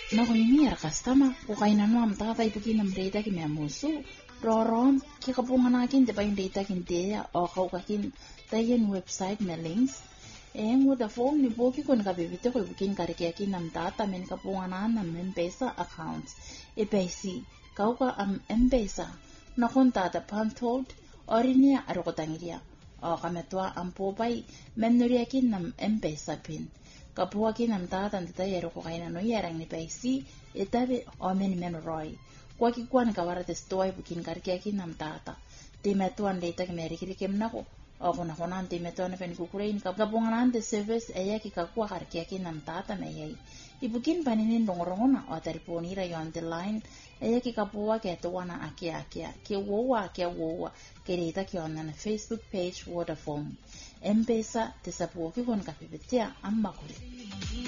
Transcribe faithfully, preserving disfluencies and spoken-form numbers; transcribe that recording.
na ko mia customer ko kaina no am tata ipukin nam data ki memusu rorom ki kapunga na kin de bain data kin dia o ka ka kin tayen website na links en wo da phone ni boki kon ka bibite ko ipukin kare ki kin nam tata men kapunga na nam M-Pesa accounts e pesi ka ka am M-Pesa na kon tata pantold orinia arokotangiria o kametwa am popai menuria kin nam M-Pesa pin kapua kin nam tata ndita yero ko kaina no yerang ni pesi etabe o men men roy kwa ki kwan ka wara te stoi bukin karkia kin nam tata te metuan data ki meri ki kem nako o kona kona te metuan pen ku kurein ka kapunga nante service eya ki ka kwa karkia kin nam tata me yai ibukin paninin dongorongona o telefonira yo on the line eya ki kapua ke to wana akia akia ke wowa ke wowa ke data ki on na Facebook page Vodafone M-Pesa te sapo ki kon ka pipetia amma kule